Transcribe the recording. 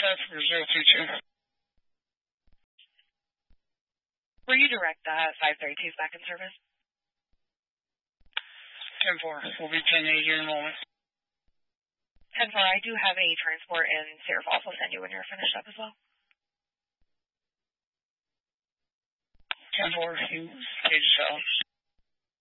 Transfer 022. Will you direct that 532 back in service? 10-4. We'll be 10-8 here in a moment. 10-4, I do have a transport in Cedar Falls. I'll send you when you're finished up as well. 10-4, you stage yourself.